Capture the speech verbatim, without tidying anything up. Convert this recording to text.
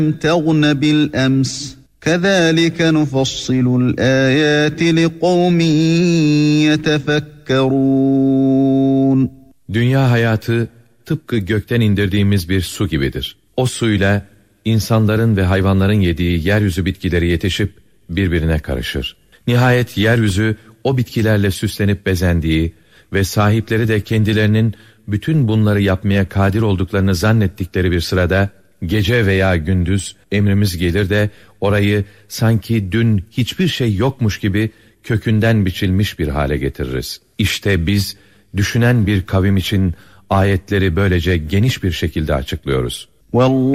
تَغْنَ بِالْأَمْسِ كَذَٰلِكَ نُفَصِّلُ الْآيَاتِ لِقَوْمٍ يَتَفَكَّرُونَ. Dünya hayatı tıpkı gökten indirdiğimiz bir su gibidir. O suyla insanların ve hayvanların yediği yeryüzü bitkileri yetişip birbirine karışır. Nihayet yeryüzü o bitkilerle süslenip bezendiği ve sahipleri de kendilerinin bütün bunları yapmaya kadir olduklarını zannettikleri bir sırada gece veya gündüz emrimiz gelir de orayı sanki dün hiçbir şey yokmuş gibi kökünden biçilmiş bir hale getiririz. İşte biz düşünen bir kavim için ayetleri böylece geniş bir şekilde açıklıyoruz.